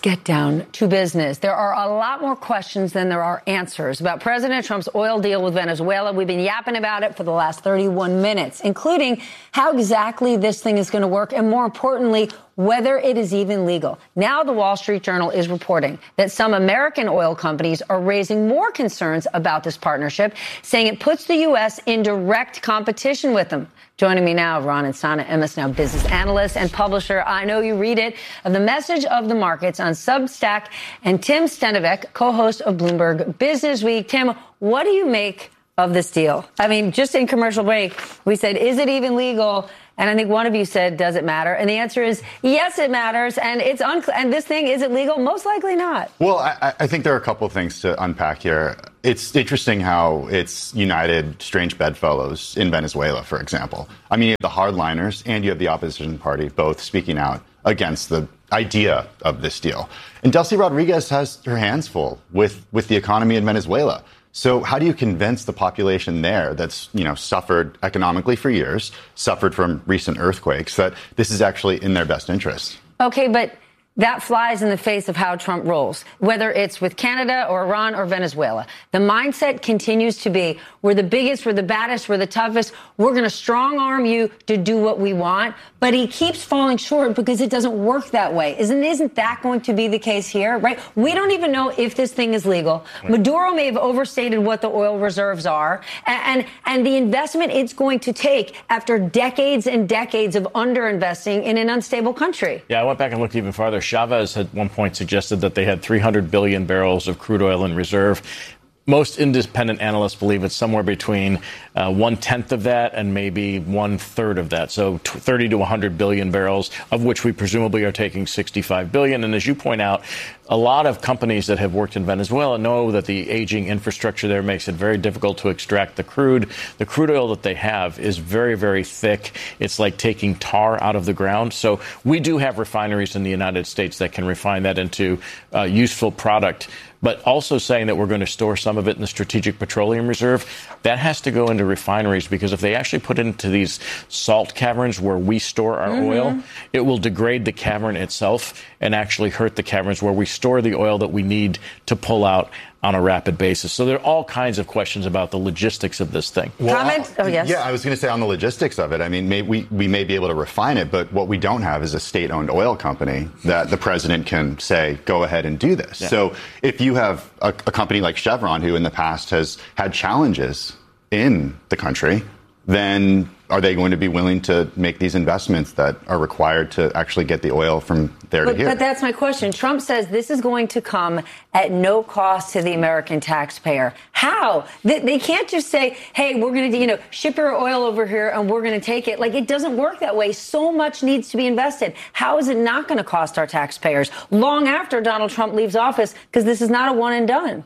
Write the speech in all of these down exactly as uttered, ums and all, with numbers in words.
get down to business. There are a lot more questions than there are answers about President Trump's oil deal with Venezuela. We've been yapping about it for the last thirty-one minutes, including how exactly this thing is going to work, and more importantly, whether it is even legal. Now the Wall Street Journal is reporting that some American oil companies are raising more concerns about this partnership, saying it puts the U S in direct competition with them. Joining me now, Ron Insana, M S Now business analyst and publisher. I know you read it, of The Message of the Markets on Substack, and Tim Stenovec, co-host of Bloomberg Business Week. Tim, what do you make of this deal? I mean, just in commercial break, we said, is it even legal? And I think one of you said, does it matter? And the answer is, yes, it matters. And it's unclear. And this thing, is it legal? Most likely not. Well, I, I think there are a couple of things to unpack here. It's interesting how it's united strange bedfellows in Venezuela, for example. I mean, you have the hardliners and you have the opposition party both speaking out against the idea of this deal. And Delcy Rodriguez has her hands full with, with the economy in Venezuela. So how do you convince the population there that's, you know, suffered economically for years, suffered from recent earthquakes, that this is actually in their best interest? Okay, but that flies in the face of how Trump rolls, whether it's with Canada or Iran or Venezuela. The mindset continues to be, we're the biggest, we're the baddest, we're the toughest. We're going to strong arm you to do what we want. But he keeps falling short because it doesn't work that way. Isn't, isn't that going to be the case here, right? We don't even know if this thing is legal. Maduro may have overstated what the oil reserves are, and, and, and the investment it's going to take after decades and decades of underinvesting in an unstable country. Yeah, I went back and looked even farther. Chavez at one point suggested that they had three hundred billion barrels of crude oil in reserve. Most independent analysts believe it's somewhere between uh, one-tenth of that and maybe one-third of that. So thirty to one hundred billion barrels, of which we presumably are taking sixty-five billion. And as you point out, a lot of companies that have worked in Venezuela know that the aging infrastructure there makes it very difficult to extract the crude. The crude oil that they have is very, very thick. It's like taking tar out of the ground. So we do have refineries in the United States that can refine that into uh, useful product. But also saying that we're going to store some of it in the Strategic Petroleum Reserve, that has to go into refineries, because if they actually put it into these salt caverns where we store our mm-hmm. oil, it will degrade the cavern itself and actually hurt the caverns where we store the oil that we need to pull out on a rapid basis. So there are all kinds of questions about the logistics of this thing. Well, Comment? Oh, yes. Yeah, I was going to say on the logistics of it, I mean, may, we, we may be able to refine it, but what we don't have is a state-owned oil company that the president can say, go ahead and do this. Yeah. So if you have a, a company like Chevron, who in the past has had challenges in the country, then are they going to be willing to make these investments that are required to actually get the oil from there but, to here? But that's my question. Trump says this is going to come at no cost to the American taxpayer. How? They, they can't just say, hey, we're going to, you know, ship your oil over here and we're going to take it. Like, it doesn't work that way. So much needs to be invested. How is it not going to cost our taxpayers long after Donald Trump leaves office? Because this is not a one and done.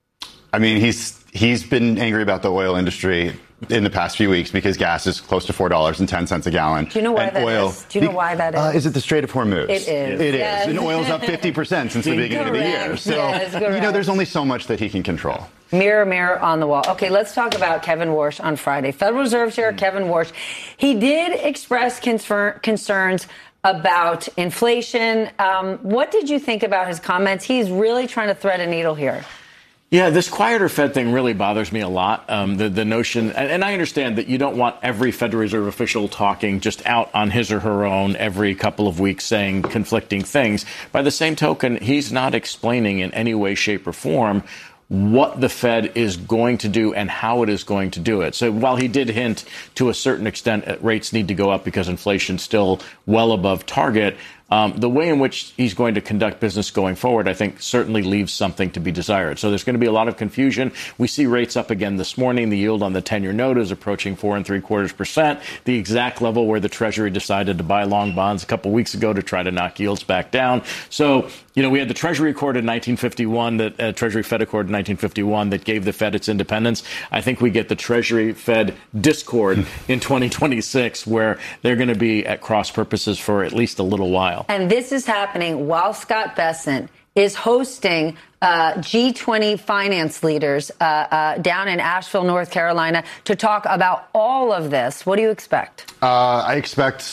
I mean, he's he's been angry about the oil industry in the past few weeks because gas is close to four dollars and ten cents a gallon. Do you know why and that oil, is? Do you know why that is? Uh, is it the Strait of Hormuz? It is. It yes. is. And oil's up fifty percent since the beginning correct. of the year. So, yes, you know, there's only so much that he can control. Mirror, mirror on the wall. Okay, let's talk about Kevin Warsh on Friday. Federal Reserve Chair mm. Kevin Warsh, he did express concern, concerns about inflation. Um, what did you think about his comments? He's really trying to thread a needle here. Yeah, this quieter Fed thing really bothers me a lot. Um, the, the notion, and, and I understand that you don't want every Federal Reserve official talking just out on his or her own every couple of weeks saying conflicting things. By the same token, he's not explaining in any way, shape, or form what the Fed is going to do and how it is going to do it. So while he did hint to a certain extent rates need to go up because inflation's still well above target, Um, the way in which he's going to conduct business going forward, I think, certainly leaves something to be desired. So there's going to be a lot of confusion. We see rates up again this morning. The yield on the ten-year note is approaching four and three quarters percent, the exact level where the Treasury decided to buy long bonds a couple weeks ago to try to knock yields back down. So, you know, we had the Treasury Accord in nineteen fifty-one, that uh, Treasury Fed Accord in nineteen fifty-one that gave the Fed its independence. I think we get the Treasury Fed discord in twenty twenty-six, where they're going to be at cross purposes for at least a little while. And this is happening while Scott Bessent is hosting uh, G twenty finance leaders uh, uh, down in Asheville, North Carolina, to talk about all of this. What do you expect? Uh, I expect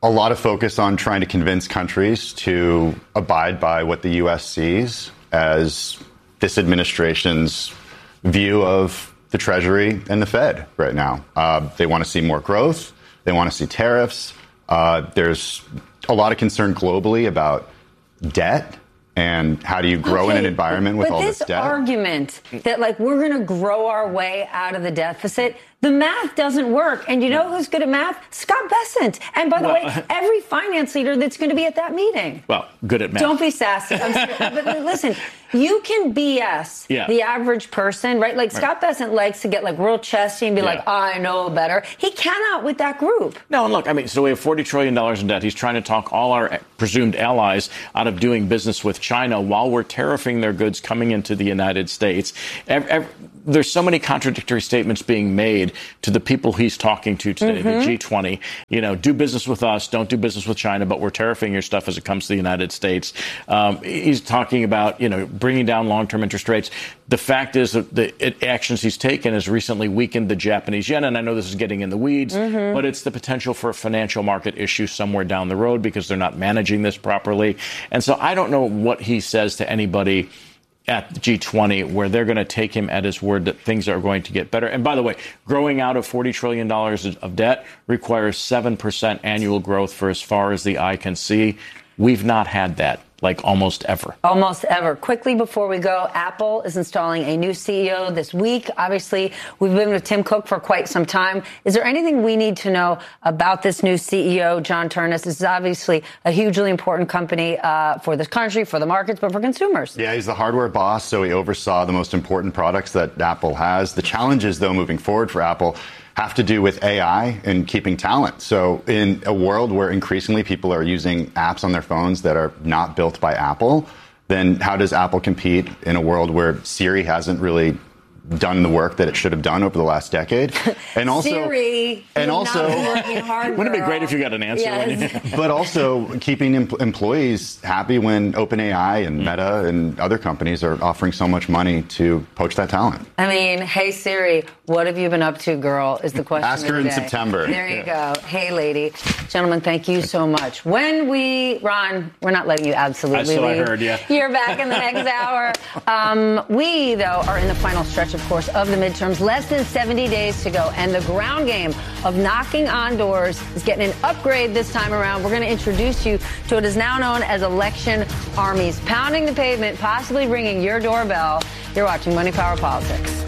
a lot of focus on trying to convince countries to abide by what the U S sees as this administration's view of the Treasury and the Fed right now. Uh, they want to see more growth. They want to see tariffs. Uh, there's a lot of concern globally about debt. And how do you grow okay, in an environment with but all this this debt? argument that, like, we're going to grow our way out of the deficit, the math doesn't work. And you know who's good at math? Scott Bessent. And by the well, way, every finance leader that's going to be at that meeting. Well, good at math. Don't be sassy. I'm serious. But listen, you can B S yeah. the average person, right? Like, Scott right. Bessent likes to get, like, real chesty and be yeah. like, I know better. He cannot with that group. No, and look, I mean, so we have forty trillion dollars in debt. He's trying to talk all our presumed allies out of doing business with China while we're tariffing their goods coming into the United States. Every, every, there's so many contradictory statements being made to the people he's talking to today, mm-hmm. the G twenty. You know, do business with us, don't do business with China, but we're tariffing your stuff as it comes to the United States. Um, he's talking about, you know, bringing down long-term interest rates. The fact is that the actions he's taken has recently weakened the Japanese yen, and I know this is getting in the weeds, mm-hmm. but it's the potential for a financial market issue somewhere down the road because they're not managing this properly. And so I don't know what he says to anybody at the G twenty where they're going to take him at his word that things are going to get better. And by the way, growing out of forty trillion dollars of debt requires seven percent annual growth for as far as the eye can see. We've not had that, like, almost ever. Almost ever. Quickly before we go, Apple is installing a new C E O this week. Obviously, we've been with Tim Cook for quite some time. Is there anything we need to know about this new C E O, John Ternus? This is obviously a hugely important company uh, for this country, for the markets, but for consumers. Yeah, he's the hardware boss, so he oversaw the most important products that Apple has. The challenges, though, moving forward for Apple have to do with A I and keeping talent. So in a world where increasingly people are using apps on their phones that are not built by Apple, then how does Apple compete in a world where Siri hasn't really done the work that it should have done over the last decade? And also, Siri, and also, working hard, wouldn't it be great if you got an answer? Yes. When you... But also keeping em- employees happy when OpenAI and Meta and other companies are offering so much money to poach that talent. I mean, hey Siri, what have you been up to, girl? Is the question. Ask her in day. September. There you yeah. go. Hey, lady, gentlemen, thank you so much. When we, Ron, we're not letting you absolutely so leave. I heard, yeah. You're back in the next hour. Um, we though are in the final stretch, of course, of the midterms. Less than seventy days to go, and the ground game of knocking on doors is getting an upgrade this time around. We're going to introduce you to what is now known as election armies, pounding the pavement, possibly ringing your doorbell. You're watching Money, Power, Politics.